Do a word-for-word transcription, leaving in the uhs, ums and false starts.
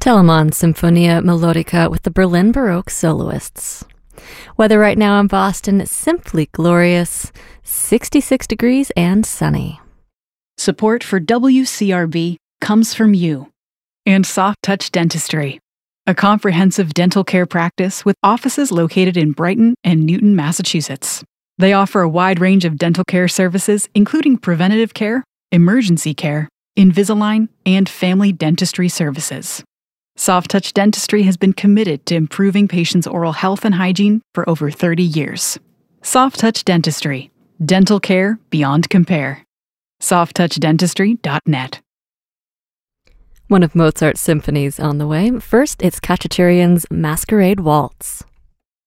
Telemann Symphonia Melodica with the Berlin Baroque Soloists. Weather right now in Boston, simply glorious, sixty-six degrees and sunny. Support for W C R B comes from you and Soft Touch Dentistry, a comprehensive dental care practice with offices located in Brighton and Newton, Massachusetts. They offer a wide range of dental care services, including preventative care, emergency care, Invisalign, and family dentistry services. Soft Touch Dentistry has been committed to improving patients' oral health and hygiene for over thirty years. Soft Touch Dentistry. Dental care beyond compare. soft touch dentistry dot net. One of Mozart's symphonies on the way. First, it's Khachaturian's Masquerade Waltz.